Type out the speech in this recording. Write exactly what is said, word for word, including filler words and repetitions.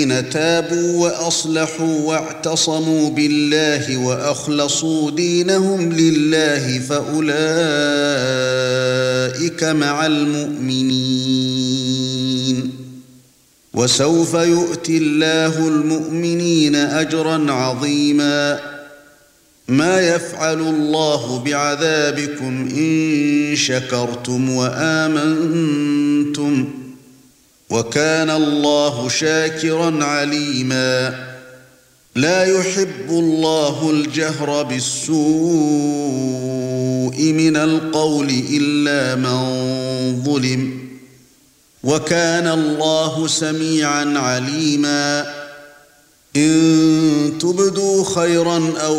الذين تابوا وأصلحوا واعتصموا بالله وأخلصوا دينهم لله فأولئك مع المؤمنين وسوف يؤتي الله المؤمنين أجرا عظيما ما يفعل الله بعذابكم إن شكرتم وآمنتم وكان الله شاكرا عليما لا يحب الله الجهر بالسوء من القول إلا من ظلم وكان الله سميعا عليما إن تبدوا خيرا أو